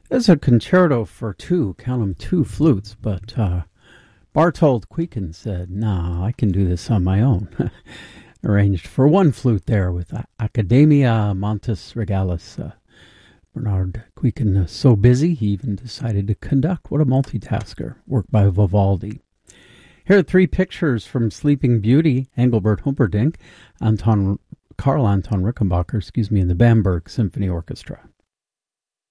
It's a concerto for two, count 'em, two flutes, but Bartold Quicken said, "Nah, I can do this on my own." Arranged for one flute there with Academia Montes Regalis. Bernard Quicken, so busy, he even decided to conduct. What a multitasker. Work by Vivaldi. Here are three pictures from Sleeping Beauty, Engelbert Humperdinck, Carl Anton Rickenbacker, in the Bamberg Symphony Orchestra.